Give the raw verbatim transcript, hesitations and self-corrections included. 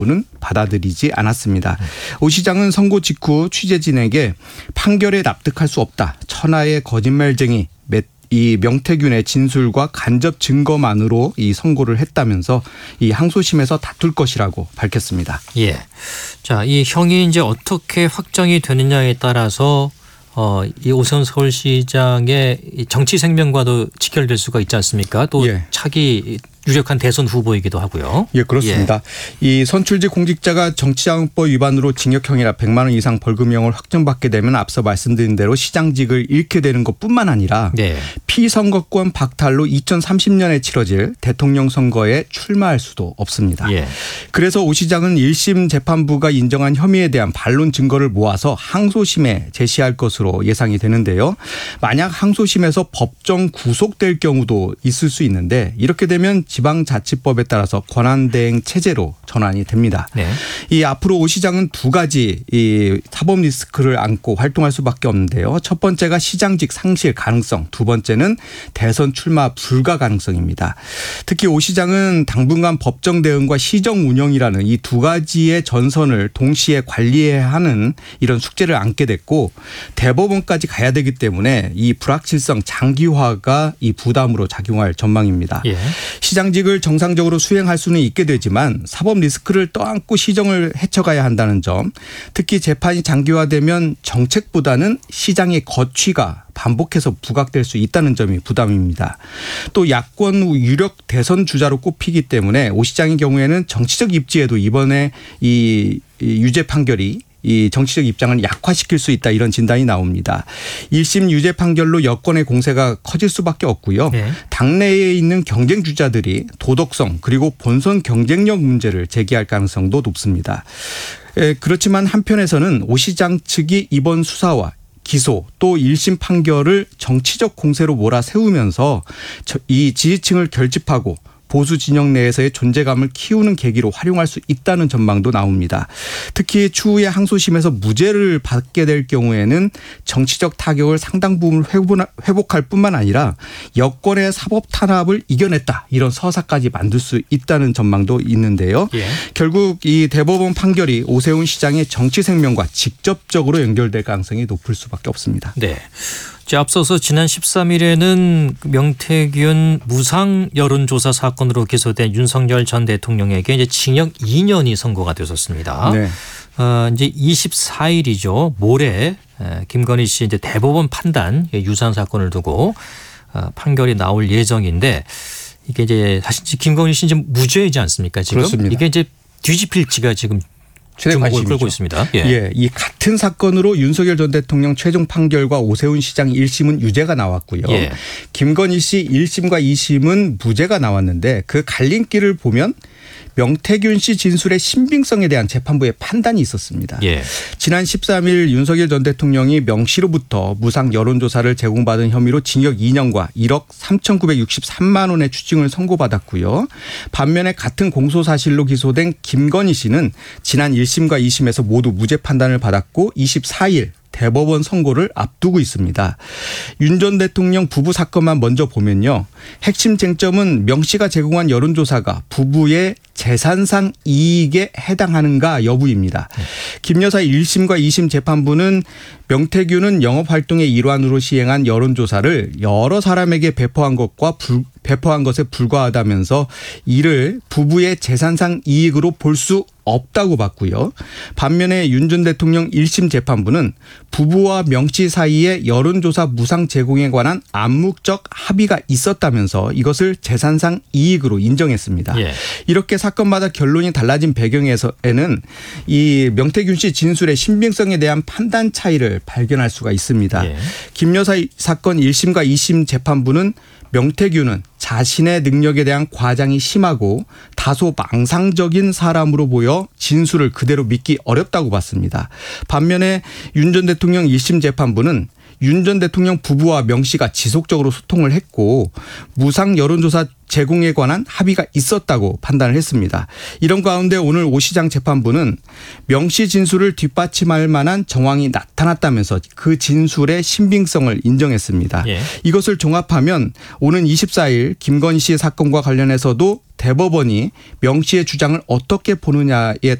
는 받아들이지 않았습니다. 오 시장은 선고 직후 취재진에게 판결에 납득할 수 없다. 천하의 거짓말쟁이 이 명태균의 진술과 간접 증거만으로 이 선고를 했다면서 이 항소심에서 다툴 것이라고 밝혔습니다. 예. 자, 이 형이 이제 어떻게 확정이 되느냐에 따라서 어, 이 오세훈 서울시장의 정치 생명과도 직결될 수가 있지 않습니까? 또 예. 차기 유력한 대선 후보이기도 하고요. 예, 그렇습니다. 예. 이 선출직 공직자가 정치자금법 위반으로 징역형이나 백만 원 이상 벌금형을 확정받게 되면 앞서 말씀드린 대로 시장직을 잃게 되는 것뿐만 아니라 네. 피선거권 박탈로 이천삼십 년에 치러질 대통령 선거에 출마할 수도 없습니다. 예. 그래서 오 시장은 일 심 재판부가 인정한 혐의에 대한 반론 증거를 모아서 항소심에 제시할 것으로 예상이 되는데요. 만약 항소심에서 법정 구속될 경우도 있을 수 있는데 이렇게 되면 지방자치법에 따라서 권한대행 체제로 전환이 됩니다. 네. 이 앞으로 오 시장은 두 가지 이 사법 리스크를 안고 활동할 수밖에 없는데요. 첫 번째가 시장직 상실 가능성, 두 번째는 대선 출마 불가 가능성입니다. 특히 오 시장은 당분간 법정 대응과 시정 운영이라는 이 두 가지의 전선을 동시에 관리해야 하는 이런 숙제를 안게 됐고 대법원까지 가야 되기 때문에 이 불확실성 장기화가 이 부담으로 작용할 전망입니다. 예. 시장직을 정상적으로 수행할 수는 있게 되지만 사법 리스크를 떠안고 시정을 헤쳐가야 한다는 점, 특히 재판이 장기화되면 정책보다는 시장의 거취가 반복해서 부각될 수 있다는 점이 부담입니다. 또 야권 유력 대선 주자로 꼽히기 때문에 오 시장의 경우에는 정치적 입지에도 이번에 이 유죄 판결이 이 정치적 입장을 약화시킬 수 있다 이런 진단이 나옵니다. 일 심 유죄 판결로 여권의 공세가 커질 수밖에 없고요. 네. 당내에 있는 경쟁 주자들이 도덕성 그리고 본선 경쟁력 문제를 제기할 가능성도 높습니다. 그렇지만 한편에서는 오 시장 측이 이번 수사와 기소 또 일 심 판결을 정치적 공세로 몰아세우면서 이 지지층을 결집하고 보수 진영 내에서의 존재감을 키우는 계기로 활용할 수 있다는 전망도 나옵니다. 특히 추후에 항소심에서 무죄를 받게 될 경우에는 정치적 타격을 상당 부분 회복할 뿐만 아니라 여권의 사법 탄압을 이겨냈다 이런 서사까지 만들 수 있다는 전망도 있는데요. 예. 결국 이 대법원 판결이 오세훈 시장의 정치 생명과 직접적으로 연결될 가능성이 높을 수밖에 없습니다. 네. 앞서서 지난 십삼 일에는 명태균 무상 여론조사 사건으로 기소된 윤석열 전 대통령에게 이제 징역 이 년이 선고가 되었습니다. 네. 어, 이제 이십사 일이죠. 모레 김건희 씨 이제 대법원 판단 유산 사건을 두고 판결이 나올 예정인데 이게 이제 사실 김건희 씨 지금 무죄이지 않습니까? 지금 그렇습니다. 이게 이제 뒤집힐지가 지금 주목을 끌고 있습니다. 예. 예, 이 같은 사건으로 윤석열 전 대통령 최종 판결과 오세훈 시장 일 심은 유죄가 나왔고요. 예. 김건희 씨 일 심과 이 심은 무죄가 나왔는데 그 갈림길을 보면 명태균 씨 진술의 신빙성에 대한 재판부의 판단이 있었습니다. 예. 지난 십삼 일 윤석열 전 대통령이 명 씨로부터 무상 여론조사를 제공받은 혐의로 징역 이 년과 일억 삼천구백육십삼만 원의 추징을 선고받았고요. 반면에 같은 공소사실로 기소된 김건희 씨는 지난 일 심과 이 심에서 모두 무죄 판단을 받았고 이십사 일 대법원 선고를 앞두고 있습니다. 윤 전 대통령 부부 사건만 먼저 보면요. 핵심 쟁점은 명 씨가 제공한 여론조사가 부부의 재산상 이익에 해당하는가 여부입니다. 김 여사의 일 심과 이 심 재판부는 명태균은 영업활동의 일환으로 시행한 여론조사를 여러 사람에게 배포한 것과 불, 배포한 것에 불과하다면서 이를 부부의 재산상 이익으로 볼 수 없다고 봤고요. 반면에 윤 전 대통령 일 심 재판부는 부부와 명 씨 사이에 여론조사 무상 제공에 관한 암묵적 합의가 있었다면서 이것을 재산상 이익으로 인정했습니다. 예. 이렇게 사건마다 결론이 달라진 배경에서는 이 명태균 씨 진술의 신빙성에 대한 판단 차이를 발견할 수가 있습니다. 예. 김 여사 사건 일 심과 이 심 재판부는 명태균은 자신의 능력에 대한 과장이 심하고 다소 망상적인 사람으로 보여 진술을 그대로 믿기 어렵다고 봤습니다. 반면에 윤 전 대통령 일 심 재판부는 윤 전 대통령 부부와 명 씨가 지속적으로 소통을 했고 무상 여론조사 제공에 관한 합의가 있었다고 판단을 했습니다. 이런 가운데 오늘 오 시장 재판부는 명 씨 진술을 뒷받침할 만한 정황이 나타났다면서 그 진술의 신빙성을 인정했습니다. 예. 이것을 종합하면 오는 이십사 일 김건희 씨 사건과 관련해서도 대법원이 명 씨의 주장을 어떻게 보느냐에